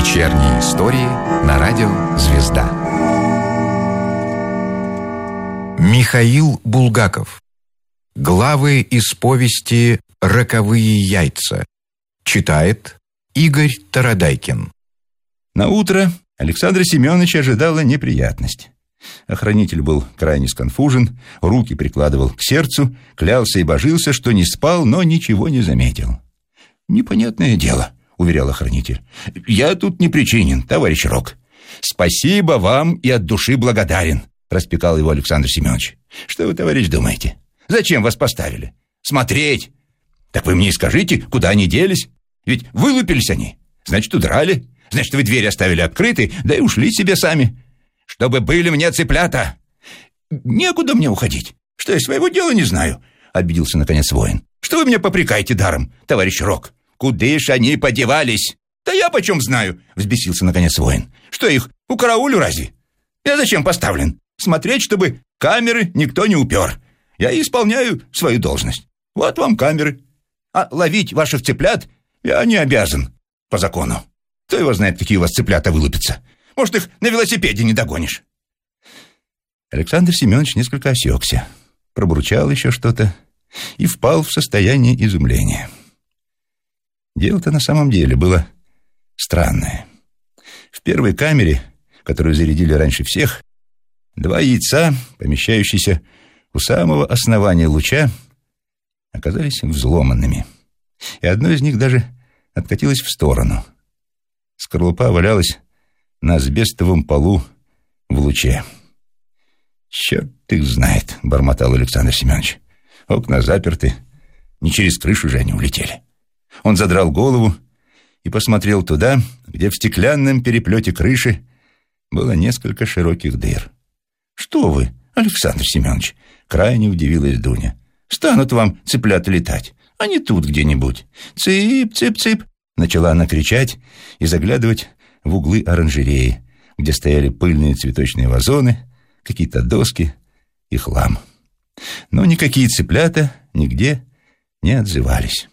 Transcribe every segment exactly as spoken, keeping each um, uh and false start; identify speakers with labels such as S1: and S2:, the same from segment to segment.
S1: Вечерние истории на радио «Звезда». Михаил Булгаков. Главы из повести «Роковые яйца». Читает Игорь Тарадайкин.
S2: Наутро Александра Семеновича ожидала неприятность. Охранитель был крайне сконфужен, руки прикладывал к сердцу, клялся и божился, что не спал, но ничего не заметил. «Непонятное дело», — уверял охранитель. «Я тут не причинен, товарищ Рок». «Спасибо вам и от души благодарен», — распекал его Александр Семенович. «Что вы, товарищ, думаете? Зачем вас поставили? Смотреть? Так вы мне и скажите, куда они делись? Ведь вылупились они, значит, удрали, значит, вы дверь оставили открытой, да и ушли себе сами. Чтобы были мне цыплята. Некуда мне уходить. Что я своего дела не знаю», — обиделся наконец воин. «Что вы меня попрекаете даром, товарищ Рок? Куда ж они подевались?» «Да я почем знаю», — взбесился наконец воин. «Что их, у караулю разве? Я зачем поставлен? Смотреть, чтобы камеры никто не упер. Я исполняю свою должность. Вот вам камеры. А ловить ваших цыплят я не обязан по закону. Кто его знает, какие у вас цыплята вылупятся? Может, их на велосипеде не догонишь». Александр Семенович несколько осекся, пробурчал еще что-то и впал в состояние изумления. Дело-то на самом деле было странное. В первой камере, которую зарядили раньше всех, два яйца, помещающиеся у самого основания луча, оказались взломанными, и одно из них даже откатилось в сторону. Скорлупа валялась на асбестовом полу в луче. «Черт их знает», — бормотал Александр Семенович. «Окна заперты, не через крышу же они улетели». Он задрал голову и посмотрел туда, где в стеклянном переплете крыши было несколько широких дыр. «Что вы, Александр Семенович?» — крайне удивилась Дуня. «Станут вам цыплята летать, а не тут где-нибудь. Цып, цып, цып!» — начала она кричать и заглядывать в углы оранжереи, где стояли пыльные цветочные вазоны, какие-то доски и хлам. Но никакие цыплята нигде не отзывались.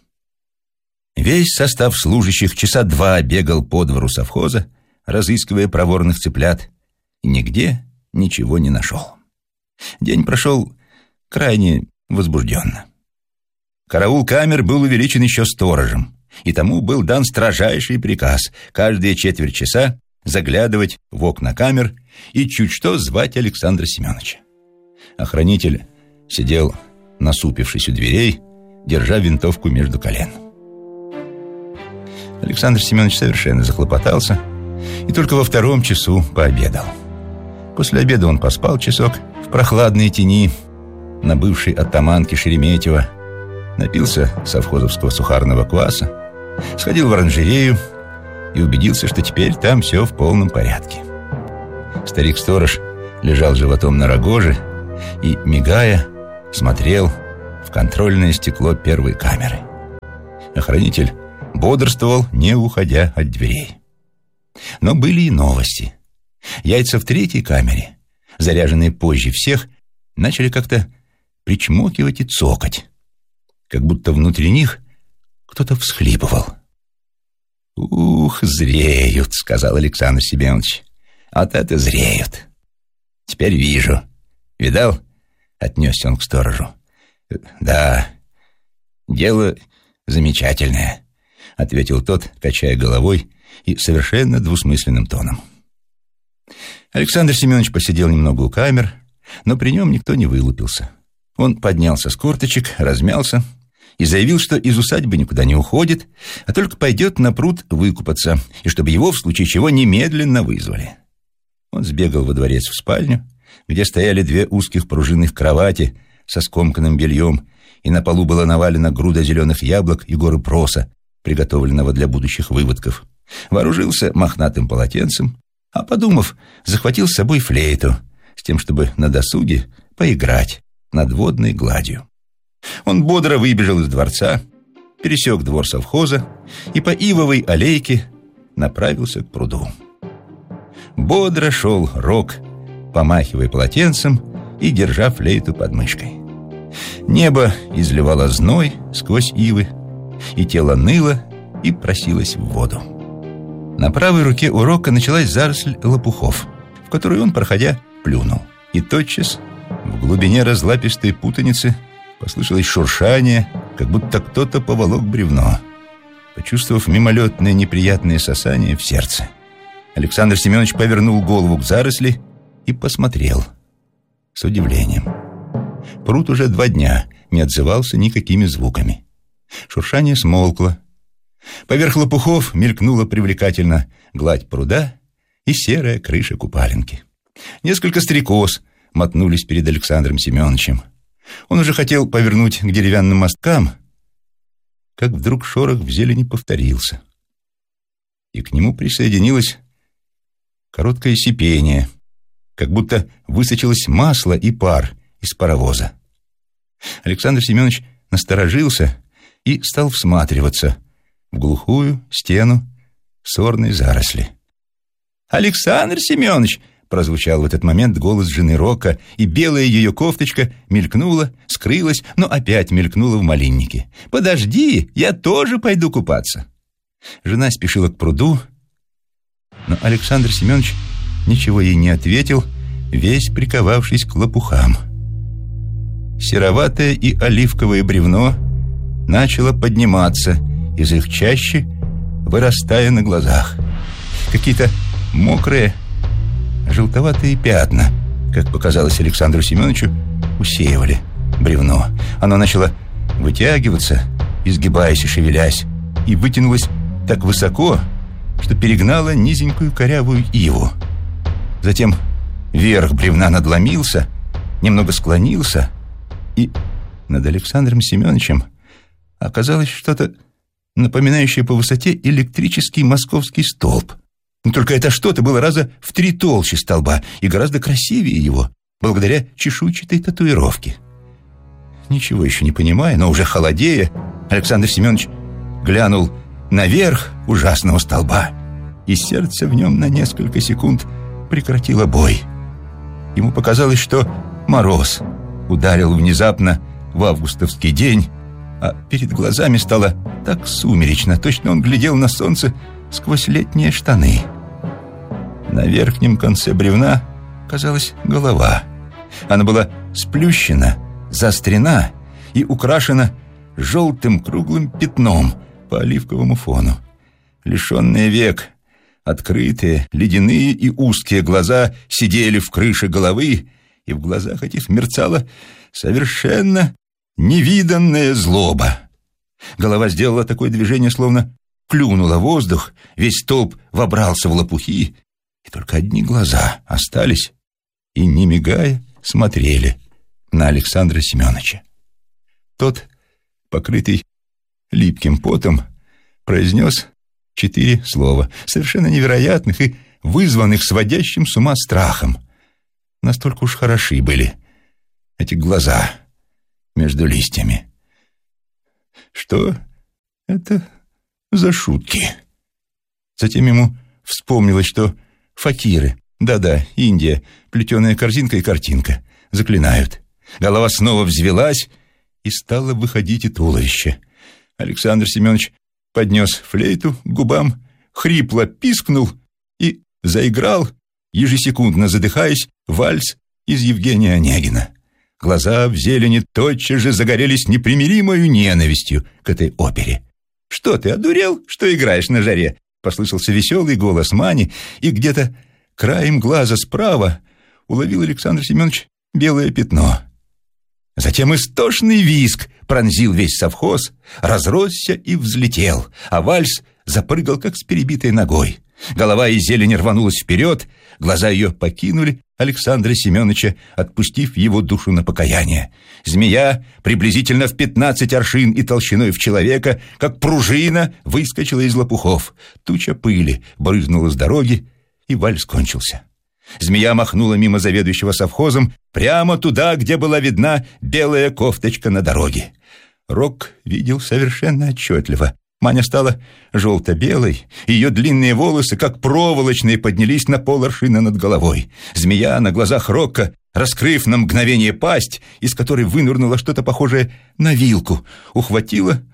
S2: Весь состав служащих часа два бегал по двору совхоза, разыскивая проворных цыплят, и нигде ничего не нашел. День прошел крайне возбужденно. Караул камер был увеличен еще сторожем, и тому был дан строжайший приказ каждые четверть часа заглядывать в окна камер и чуть что звать Александра Семеновича. Охранитель сидел, насупившись у дверей, держа винтовку между колен. Александр Семенович совершенно захлопотался и только во втором часу пообедал. После обеда он поспал часок в прохладной тени на бывшей оттаманке Шереметьево, напился совхозовского сухарного кваса, сходил в оранжерею и убедился, что теперь там все в полном порядке. Старик-сторож лежал животом на рогоже и, мигая, смотрел в контрольное стекло первой камеры. Охранитель бодрствовал, не уходя от дверей. Но были и новости. Яйца в третьей камере, заряженные позже всех, начали как-то причмокивать и цокать, как будто внутри них кто-то всхлипывал. «Ух, зреют», — сказал Александр Семенович. «Вот это зреют. Теперь вижу. Видал?» — отнесся он к сторожу. «Да, дело замечательное», — ответил тот, качая головой и совершенно двусмысленным тоном. Александр Семенович посидел немного у камер, но при нем никто не вылупился. Он поднялся с корточек, размялся и заявил, что из усадьбы никуда не уходит, а только пойдет на пруд выкупаться, и чтобы его в случае чего немедленно вызвали. Он сбегал во дворец в спальню, где стояли две узких пружинных кровати со скомканным бельем, и на полу была навалена груда зеленых яблок и горы проса, приготовленного для будущих выводков. Вооружился мохнатым полотенцем, а, подумав, захватил с собой флейту, с тем, чтобы на досуге поиграть над водной гладью. Он бодро выбежал из дворца, пересек двор совхоза и по ивовой аллейке направился к пруду. Бодро шел Рок, помахивая полотенцем и держа флейту под мышкой. Небо изливало зной сквозь ивы, и тело ныло и просилось в воду. На правой руке у Рока началась заросль лопухов, в которую он, проходя, плюнул. И тотчас в глубине разлапистой путаницы послышалось шуршание, как будто кто-то поволок бревно. Почувствовав мимолетное неприятное сосание в сердце, Александр Семенович повернул голову к заросли и посмотрел с удивлением. Пруд уже два дня не отзывался никакими звуками. Шуршание смолкло. Поверх лопухов мелькнула привлекательно гладь пруда и серая крыша купаленки. Несколько стрекоз мотнулись перед Александром Семеновичем. Он уже хотел повернуть к деревянным мосткам, как вдруг шорох в зелени повторился. И к нему присоединилось короткое сипение, как будто высочилось масло и пар из паровоза. Александр Семенович насторожился и стал всматриваться в глухую стену сорной заросли. «Александр Семенович!» — прозвучал в этот момент голос жены Рока, и белая ее кофточка мелькнула, скрылась, но опять мелькнула в малиннике. «Подожди, я тоже пойду купаться!» Жена спешила к пруду, но Александр Семенович ничего ей не ответил, весь приковавшись к лопухам. Сероватое и оливковое бревно начало подниматься из их чащи, вырастая на глазах. Какие-то мокрые, желтоватые пятна, как показалось Александру Семеновичу, усеивали бревно. Оно начало вытягиваться, изгибаясь и шевелясь, и вытянулось так высоко, что перегнало низенькую корявую иву. Затем верх бревна надломился, немного склонился, и над Александром Семеновичем оказалось что-то, напоминающее по высоте электрический московский столб. Но только это что-то было раза в три толще столба и гораздо красивее его, благодаря чешуйчатой татуировке. Ничего еще не понимая, но уже холодея, Александр Семенович глянул наверх ужасного столба, и сердце в нем на несколько секунд прекратило бой. Ему показалось, что мороз ударил внезапно в августовский день, а перед глазами стало так сумеречно, точно он глядел на солнце сквозь летние штаны. На верхнем конце бревна казалась голова. Она была сплющена, заострена и украшена желтым круглым пятном по оливковому фону. Лишенные век, открытые, ледяные и узкие глаза сидели в крыше головы, и в глазах этих мерцала совершенно невиданная злоба. Голова сделала такое движение, словно клюнула воздух, весь столб вобрался в лопухи, и только одни глаза остались и, не мигая, смотрели на Александра Семеновича. Тот, покрытый липким потом, произнес четыре слова, совершенно невероятных и вызванных сводящим с ума страхом. Настолько уж хороши были эти глаза между листьями. Что это за шутки? Затем ему вспомнилось, что факиры, да-да, Индия, плетеная корзинка и картинка, заклинают. Голова снова взвелась, и стало выходить и туловище. Александр Семенович поднес флейту к губам, хрипло пискнул и заиграл, ежесекундно задыхаясь, вальс из Евгения Онегина. Глаза в зелени тотчас же загорелись непримиримою ненавистью к этой опере. «Что ты, одурел, что играешь на жаре?» — послышался веселый голос Мани, и где-то краем глаза справа уловил Александр Семенович белое пятно. Затем истошный визг пронзил весь совхоз, разросся и взлетел, а вальс запрыгал, как с перебитой ногой. Голова из зелени рванулась вперед, глаза ее покинули Александра Семеновича, отпустив его душу на покаяние. Змея, приблизительно в пятнадцать аршин и толщиной в человека, как пружина, выскочила из лопухов. Туча пыли брызнула с дороги, и вальс кончился. Змея махнула мимо заведующего совхозом прямо туда, где была видна белая кофточка на дороге. Рок видел совершенно отчетливо. Маня стала желто-белой, ее длинные волосы, как проволочные, поднялись на поларшина над головой. Змея на глазах Рока, раскрыв на мгновение пасть, из которой вынырнуло что-то похожее на вилку, ухватила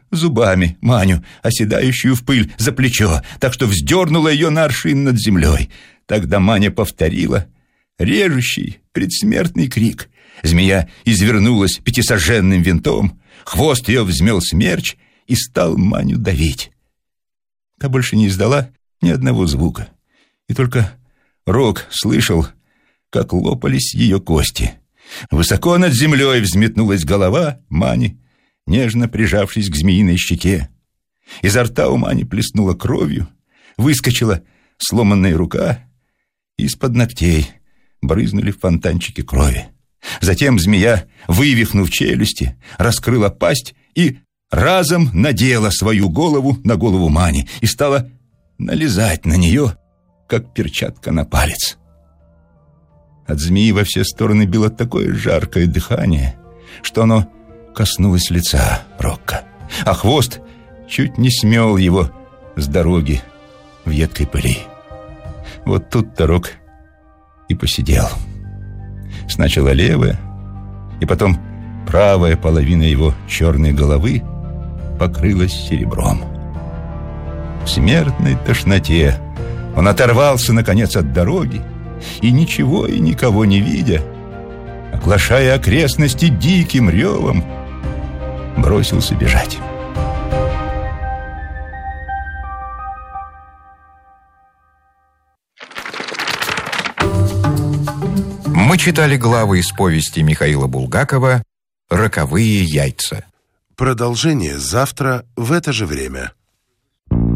S2: зубами Маню, оседающую в пыль, за плечо, так что вздернула ее на аршин над землей. Тогда Маня повторила режущий предсмертный крик. Змея извернулась пятисоженным винтом, хвост ее взмел смерч и стал Маню давить. Та больше не издала ни одного звука, и только Рог слышал, как лопались ее кости. Высоко над землей взметнулась голова Мани, нежно прижавшись к змеиной щеке. Изо рта у Мани плеснула кровью, выскочила сломанная рука, и из-под ногтей брызнули фонтанчики крови. Затем змея, вывихнув челюсти, раскрыла пасть и разом надела свою голову на голову Мани и стала нализать на нее, как перчатка на палец. От змеи во все стороны било такое жаркое дыхание, что оно коснулось лица Рокко, а хвост чуть не смел его с дороги в едкой пыли. Вот тут-то Рог и посидел. Сначала левая, и потом правая половина его черной головы покрылась серебром. В смертной тошноте он оторвался, наконец, от дороги и, ничего и никого не видя, оглашая окрестности диким ревом, бросился бежать.
S1: Мы читали главы из повести Михаила Булгакова «Роковые яйца».
S3: Продолжение завтра в это же время.